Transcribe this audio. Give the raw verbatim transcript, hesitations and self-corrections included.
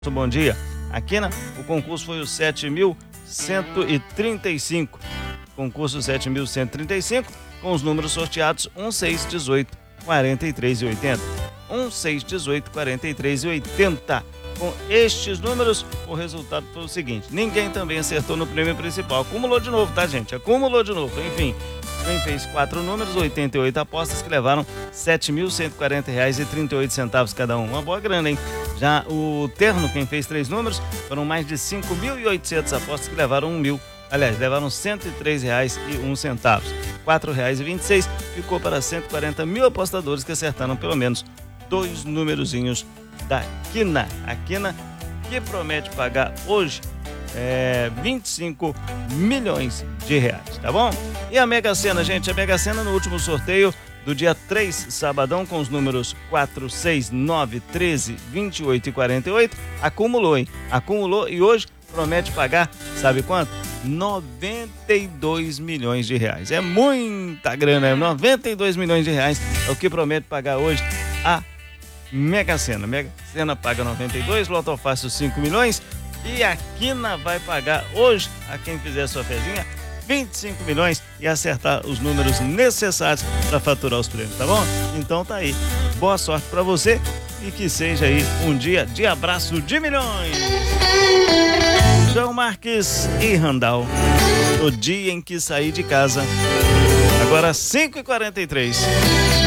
Bom dia. Aqui na, o concurso foi o sete mil cento e trinta e cinco. Concurso sete mil cento e trinta e cinco, com os números sorteados um, seis, dezoito, quarenta e três e oitenta. um, seis, dezoito, quarenta e três e oitenta. Com estes números, o resultado foi o seguinte: ninguém também acertou no prêmio principal. Acumulou de novo, tá, gente? Acumulou de novo. Enfim, quem fez quatro números, oitenta e oito apostas que levaram sete mil cento e quarenta reais e trinta e oito centavos cada um. Uma boa grana, hein? Já o terno, quem fez três números, foram mais de cinco mil e oitocentas apostas que levaram um mil. Aliás, levaram cento e três reais e um centavo. quatro reais e vinte e seis ficou para cento e quarenta mil apostadores que acertaram pelo menos dois numerozinhos da Quina. A Quina que promete pagar hoje é, vinte e cinco milhões de reais, tá bom? E a Mega Sena, gente, a Mega Sena no último sorteio do dia três, sabadão, com os números quatro, seis, nove, treze, vinte e oito e quarenta e oito, acumulou, hein? Acumulou e hoje promete pagar, sabe quanto? noventa e dois milhões de reais. É muita grana, noventa e dois milhões de reais é o que promete pagar hoje a Mega Sena. Mega Sena paga noventa e dois, Loto Fácil cinco milhões e a Quina vai pagar hoje a quem fizer sua fezinha vinte e cinco milhões e acertar os números necessários para faturar os prêmios, tá bom? Então tá aí. Boa sorte para você e que seja aí um dia de abraço de milhões. João Marques e Randall, o dia em que saí de casa. Agora cinco e quarenta e três.